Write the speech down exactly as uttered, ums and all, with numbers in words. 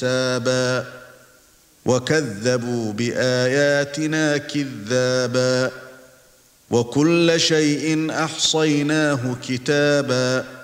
حسابا وكذبوا بآياتنا كذابا وكل شيء أحصيناه كتابا